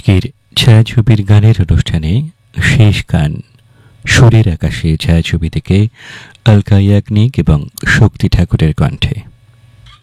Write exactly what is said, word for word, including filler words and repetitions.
আজকের ছায়াছবির গানের অনুষ্ঠানে শেষ গান সুরের আকাশে ছায়াছবি থেকে আলকা ইয়াগনিক এবং শক্তি ঠাকুরের কণ্ঠে।